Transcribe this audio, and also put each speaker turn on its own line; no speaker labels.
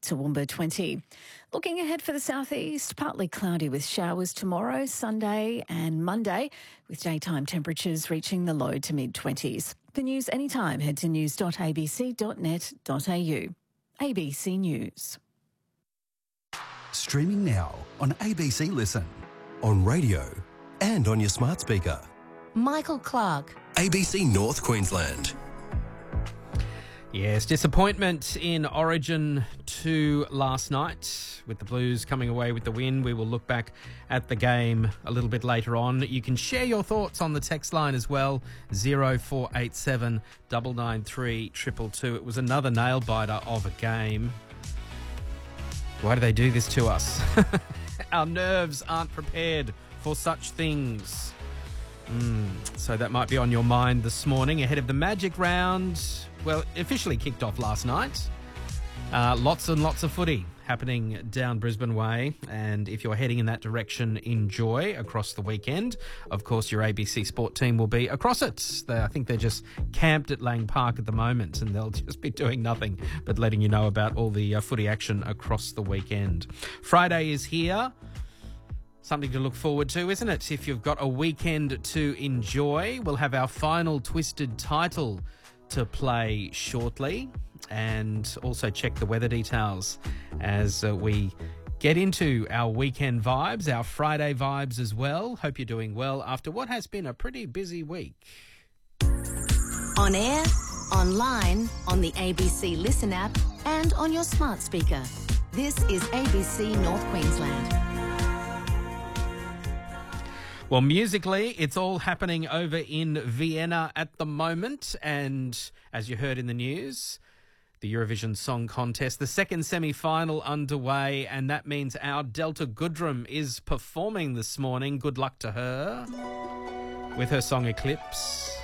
Toowoomba 20. Looking ahead for the southeast, partly cloudy with showers tomorrow, Sunday and Monday, with daytime temperatures reaching the low to mid-20s. For news anytime, head to news.abc.net.au. ABC News.
Streaming now on ABC Listen, on radio and on your smart speaker.
Michael Clark.
ABC North Queensland.
Yes, disappointment in Origin 2 last night with the Blues coming away with the win. We will look back at the game a little bit later on. You can share your thoughts on the text line as well, 0487 993 222. It was another nail-biter of a game. Why do they do this to us? Our nerves aren't prepared for such things. So that might be on your mind this morning ahead of the Magic Round. Well, it officially kicked off last night. Lots and lots of footy happening down Brisbane Way. And if you're heading in that direction, enjoy across the weekend. Of course, your ABC Sport team will be across it. I think they're just camped at Lang Park at the moment, and they'll just be doing nothing but letting you know about all the footy action across the weekend. Friday is here. Something to look forward to, isn't it? If you've got a weekend to enjoy, we'll have our final Twisted title to play shortly, and also check the weather details as we get into our weekend vibes, our Friday vibes as well. Hope you're doing well after what has been a pretty busy week.
On air, online, on the ABC Listen app and on your smart speaker. This is ABC North Queensland.
Well, musically, it's all happening over in Vienna at the moment. And as you heard in the news, the Eurovision Song Contest, the second semi-final underway. And that means our Delta Goodrem is performing this morning. Good luck to her with her song Eclipse.